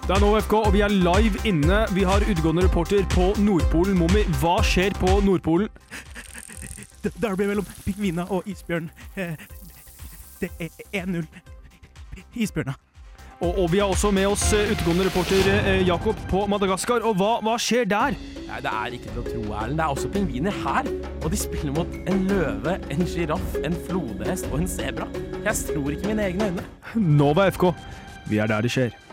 Det er nå FK, og vi er live inne. Vi har utgående reporter på Nordpolen. Mommy, hva skjer på Nordpolen? Derby mellom pingvina og isbjørn. Det er 1-0. Isbjørna. Og vi har også med oss utgående reporter Jakob på Madagaskar. Og hva skjer der? Nei, det er ikke til å tro, Erlend. Det er også pingviner her. Og de spiller mot en løve, en giraff, en flodhest og en zebra. Jeg tror ikke mine egne øyne. Nova FK. Vi er der det skjer.